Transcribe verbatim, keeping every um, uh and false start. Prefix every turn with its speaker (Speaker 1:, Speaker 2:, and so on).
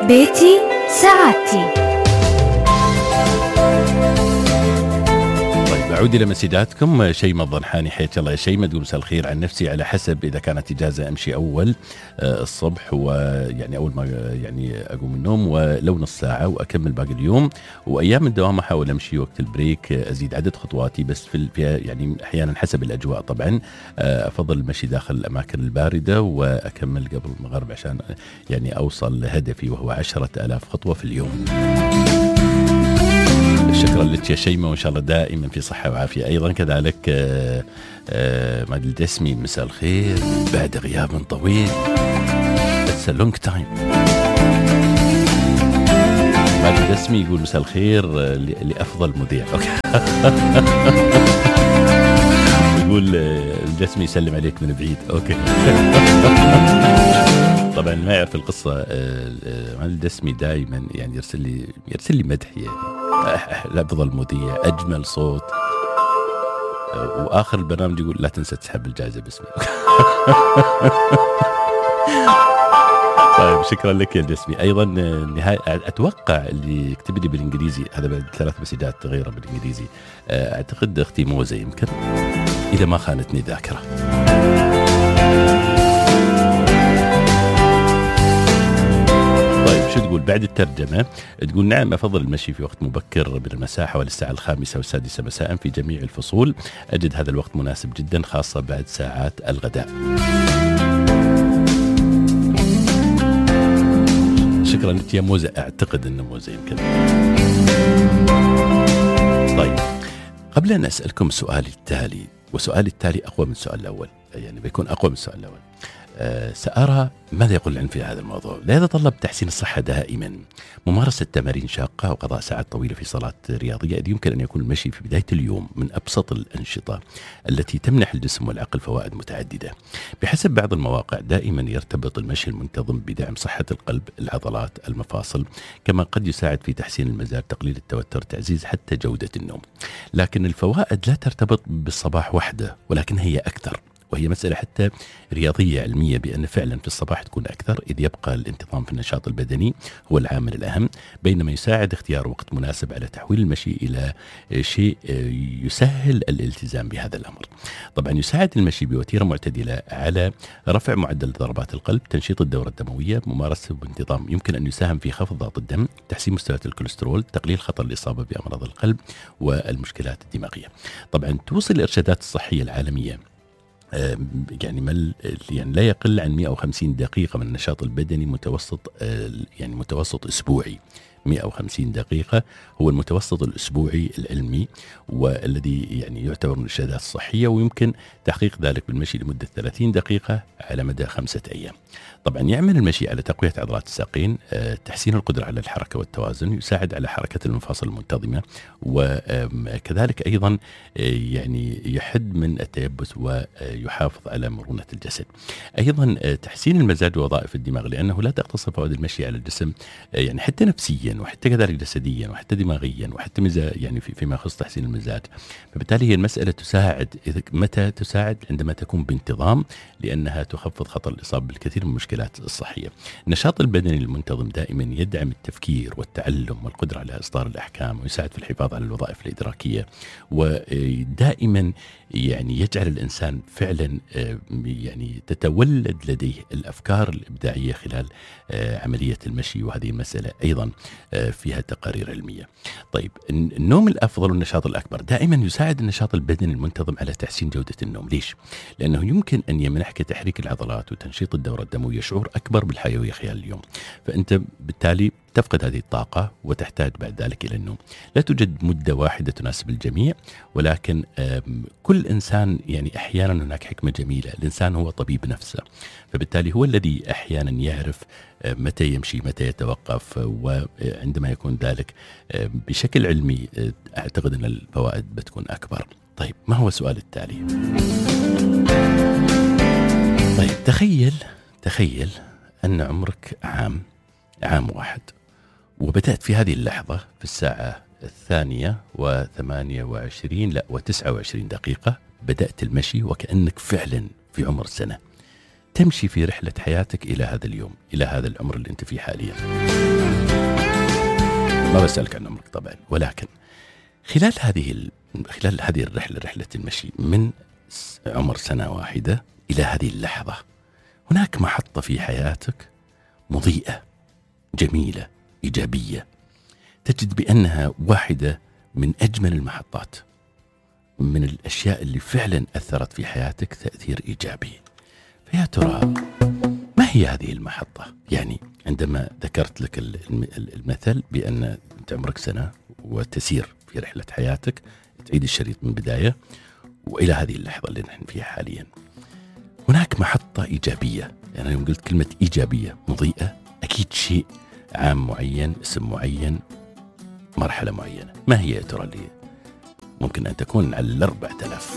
Speaker 1: بيتي سعادتي.
Speaker 2: أعود إلى مسجاتكم. شيماء الضنحاني حياك الله يا شيماء، تقول مساء الخير. عن نفسي على حسب إذا كانت إجازة أمشي أول الصبح، ويعني أول ما يعني أقوم من النوم ولو نص ساعة وأكمل باقي اليوم، وأيام الدوام أحاول أمشي وقت البريك أزيد عدد خطواتي، بس في يعني أحيانا حسب الأجواء طبعا أفضل المشي داخل الأماكن الباردة وأكمل قبل المغرب عشان يعني أوصل لهدفي وهو عشرة آلاف خطوة في اليوم. شكرا لك يا شيماء، وإن شاء الله دائما في صحة وعافية. أيضا كذلك آآ آآ ماجد الجسمي، مساء الخير بعد غياب طويل. It's a long time. ماجد الجسمي يقول مساء الخير لأفضل مذيع. يقول الجسمي يسلم عليك من بعيد. أوكي. طبعا ما يعرف القصة، ماجد الجسمي دائما يعني يرسل لي يرسل لي مدح، يعني أفضل مذيع، أجمل صوت، وآخر البرنامج يقول لا تنسى تسحب الجائزة باسمي. طيب شكرا لك يا الجسمي. أيضا نهاية أتوقع اللي يكتب لي بالإنجليزي، هذا بعد ثلاث مسجات غيره بالإنجليزي، أعتقد أختي موزة يمكن إذا ما خانتني ذاكرة. شو تقول بعد الترجمة؟ تقول نعم أفضل المشي في وقت مبكر من المساء حوالي الساعة الخامسة والسادسة مساء في جميع الفصول، أجد هذا الوقت مناسب جدا خاصة بعد ساعات الغداء. شكرا لك يا موزة، أعتقد أن موزة يمكن. طيب قبل أن أسألكم سؤالي التالي، وسؤالي التالي أقوى من السؤال الأول، يعني بيكون أقوى من السؤال الأول. أه سأرى ماذا يقول العلم في هذا الموضوع. لا يتطلب تحسين الصحة دائما ممارسة تمارين شاقة وقضاء ساعات طويلة في صالات رياضية، إذ يمكن أن يكون المشي في بداية اليوم من أبسط الأنشطة التي تمنح الجسم والعقل فوائد متعددة. بحسب بعض المواقع دائما يرتبط المشي المنتظم بدعم صحة القلب، العضلات، المفاصل، كما قد يساعد في تحسين المزاج، تقليل التوتر، تعزيز حتى جودة النوم. لكن الفوائد لا ترتبط بالصباح وحده، ولكن هي أكثر، وهي مسألة حتى رياضية علمية، بأن فعلا في الصباح تكون أكثر، إذ يبقى الانتظام في النشاط البدني هو العامل الأهم، بينما يساعد اختيار وقت مناسب على تحويل المشي إلى شيء يسهل الالتزام بهذا الأمر. طبعا يساعد المشي بوتيرة معتدلة على رفع معدل ضربات القلب، تنشيط الدورة الدموية، ممارسة بانتظام يمكن أن يساهم في خفض ضغط الدم، تحسين مستويات الكوليسترول، تقليل خطر الإصابة بأمراض القلب والمشكلات الدماغية. طبعا توصل الإرشادات الصحية العالمية يعني مل يعني لا يقل عن مئة وخمسين دقيقة من النشاط البدني متوسط، يعني متوسط أسبوعي. مئة وخمسين دقيقة هو المتوسط الأسبوعي العلمي، والذي يعني يعتبر من الإرشادات الصحية، ويمكن تحقيق ذلك بالمشي لمدة ثلاثين دقيقة على مدى خمسة أيام. طبعا يعمل المشي على تقوية عضلات الساقين، تحسين القدرة على الحركة والتوازن، يساعد على حركة المفاصل المنتظمة، وكذلك أيضا يعني يحد من التيبس ويحافظ على مرونة الجسد. أيضا تحسين المزاج ووظائف الدماغ، لأنه لا تقتصر فوائد المشي على الجسم، يعني حتى نفسيا وحتى كذلك جسديا وحتى دماغيا وحتى مزاج، يعني في فيما يخص تحسين المزاج. فبالتالي هي المسألة تساعد، إذا متى تساعد؟ عندما تكون بانتظام، لأنها تخفض خطر الإصابة بالكثير من المشكلات الصحية. النشاط البدني المنتظم دائما يدعم التفكير والتعلم والقدرة على إصدار الأحكام، ويساعد في الحفاظ على الوظائف الإدراكية، ودائما يعني يجعل الإنسان فعلا يعني تتولد لديه الأفكار الإبداعية خلال عملية المشي، وهذه المسألة أيضا فيها تقارير علمية. طيب النوم الأفضل والنشاط الأكبر دائما يساعد النشاط البدني المنتظم على تحسين جودة النوم. ليش؟ لأنه يمكن أن يمنحك تحريك العضلات وتنشيط الدورة الدموية، شعور أكبر بالحيوية خلال اليوم، فأنت بالتالي تفقد هذه الطاقة وتحتاج بعد ذلك إلى النوم. لا توجد مدة واحدة تناسب الجميع، ولكن كل إنسان يعني أحيانا هناك حكمة جميلة، الإنسان هو طبيب نفسه، فبالتالي هو الذي أحيانا يعرف متى يمشي متى يتوقف، وعندما يكون ذلك بشكل علمي أعتقد أن الفوائد بتكون أكبر. طيب ما هو السؤال التالي؟ طيب تخيل تخيل أن عمرك عام عام واحد، وبدأت في هذه اللحظة في الساعة الثانية وثمانية وعشرين لا وتسعة وعشرين دقيقة بدأت المشي وكأنك فعلا في عمر سنة. تمشي في رحلة حياتك إلى هذا اليوم، إلى هذا العمر اللي أنت فيه حاليا. ما بسألك عن عمرك طبعا، ولكن خلال هذه ال... خلال هذه الرحلة، رحلة المشي من عمر سنة واحدة إلى هذه اللحظة، هناك محطة في حياتك مضيئة جميلة إيجابية، تجد بأنها واحدة من أجمل المحطات، من الأشياء اللي فعلا أثرت في حياتك تأثير إيجابي. فيا ترى ما هي هذه المحطة؟ يعني عندما ذكرت لك المثل بأن أنت عمرك سنة وتسير في رحلة حياتك، تعيد الشريط من بداية وإلى هذه اللحظة اللي نحن فيها حاليا، هناك محطة إيجابية. يعني يوم قلت كلمة إيجابية مضيئة، أكيد شيء عام معين، اسم معين، مرحلة معينة. ما هي يا ترى اللي ممكن أن تكون على الأربعة آلاف؟